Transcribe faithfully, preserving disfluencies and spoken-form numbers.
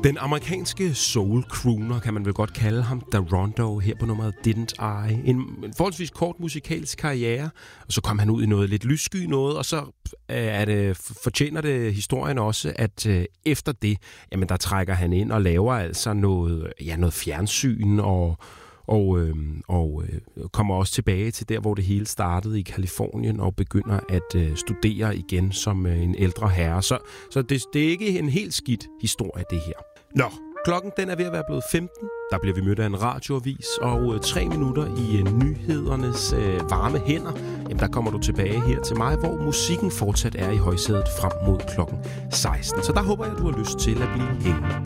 Den amerikanske soul-crooner, kan man vel godt kalde ham, Darondo, her på nummeret Didn't I. En, en forholdsvis kort musikalsk karriere, og så kom han ud i noget lidt lyssky noget, og så er det, fortjener det historien også, at øh, efter det, jamen der trækker han ind og laver altså noget, ja, noget fjernsyn, og, og, øh, og øh, kommer også tilbage til der, hvor det hele startede i Californien, og begynder at øh, studere igen som øh, en ældre herre. Så, så det, det er ikke en helt skidt historie, det her. Nå, klokken den er ved at være blevet femten. Der bliver vi mødt af en radioavis, og øh, tre minutter i øh, nyhedernes øh, varme hænder. Jamen, der kommer du tilbage her til mig, hvor musikken fortsat er i højsædet frem mod klokken seksten. Så der håber jeg, du har lyst til at blive hængende.